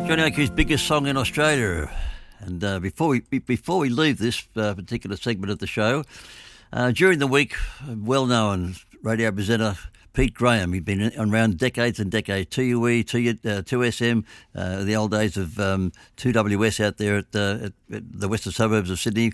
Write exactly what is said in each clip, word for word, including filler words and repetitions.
Johnny O'Keefe's biggest song in Australia. And uh, before we before we leave this uh, particular segment of the show, uh, during the week, well-known radio presenter Pete Graham, he'd been around decades and decades, two U E, two, uh, two S M, uh, the old days of um, two W S out there at, uh, at, at the western suburbs of Sydney,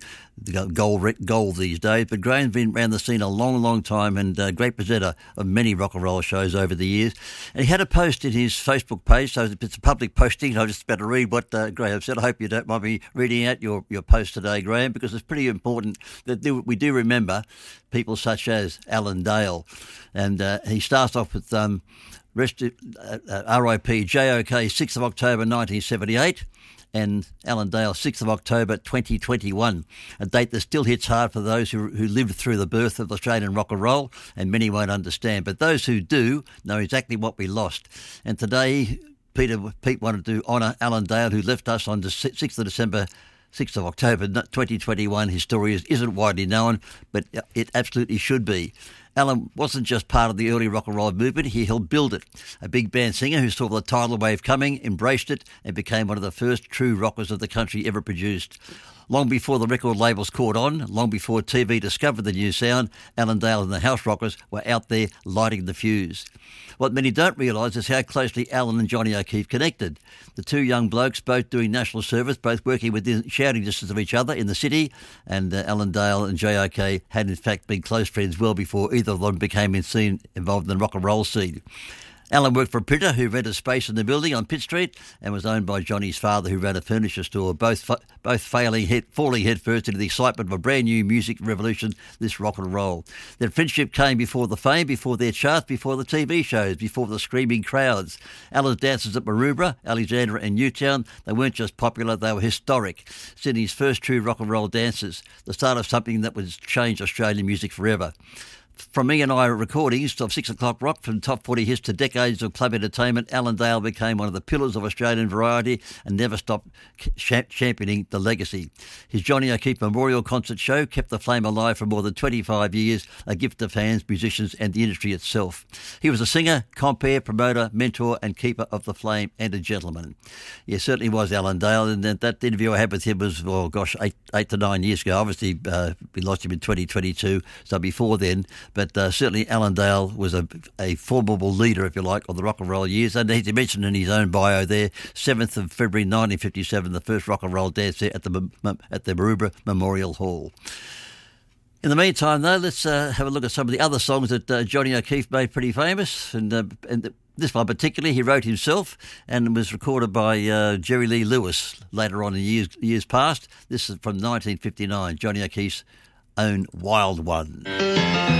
gold, gold these days. But Graham's been around the scene a long, long time and a great presenter of many rock and roll shows over the years. And he had a post in his Facebook page, so it's a public posting. I'm just about to read what uh, Graham said. I hope you don't mind me reading out your, your post today, Graham, because it's pretty important that we do remember people such as Alan Dale. And uh, he starts off with um, rest, uh, uh, R I P J O K, sixth of October nineteen seventy-eight, and Alan Dale, sixth of October twenty twenty-one, a date that still hits hard for those who, who lived through the birth of Australian rock and roll, and many won't understand. But those who do know exactly what we lost. And today, Peter, Pete wanted to honour Alan Dale, who left us on the sixth of December sixth of October twenty twenty-one. His story isn't widely known, but it absolutely should be. Alan wasn't just part of the early rock and roll movement, he helped build it. A big band singer who saw the tidal wave coming, embraced it, and became one of the first true rockers of the country ever produced. Long before the record labels caught on, long before T V discovered the new sound, Alan Dale and the House Rockers were out there lighting the fuse. What many don't realise is how closely Alan and Johnny O'Keefe connected. The two young blokes, both doing national service, both working within shouting distance of each other in the city, and uh, Alan Dale and J O K had in fact been close friends well before either of them became in scene, involved in the rock and roll scene. Alan worked for a printer who rented space in the building on Pitt Street and was owned by Johnny's father, who ran a furniture store, both fa- both failing head, falling headfirst into the excitement of a brand new music revolution, this rock and roll. Their friendship came before the fame, before their charts, before the T V shows, before the screaming crowds. Alan's dances at Maroubra, Alexandra and Newtown, they weren't just popular, they were historic. Sydney's first true rock and roll dancers, the start of something that would change Australian music forever. From me and I recordings of Six O'Clock Rock, from top forty hits to decades of club entertainment, Alan Dale became one of the pillars of Australian variety and never stopped championing the legacy. His Johnny O'Keefe Memorial Concert Show kept the flame alive for more than twenty-five years, a gift to fans, musicians and the industry itself. He was a singer, compere, promoter, mentor and keeper of the flame and a gentleman. Yeah, certainly was Alan Dale, and that, that interview I had with him was, oh gosh, eight, eight to nine years ago. Obviously, uh, we lost him in twenty twenty-two, so before then. But uh, certainly Alan Dale was a, a formidable leader, if you like, of the rock and roll years. And as he mentioned in his own bio there, seventh of February nineteen fifty-seven, the first rock and roll dance there at the at the Maroubra Memorial Hall. In the meantime, though, let's uh, have a look at some of the other songs that uh, Johnny O'Keefe made pretty famous. And, uh, and this one particularly he wrote himself and was recorded by uh, Jerry Lee Lewis later on in years, years past. This is from nineteen fifty-nine, Johnny O'Keefe's own Wild One.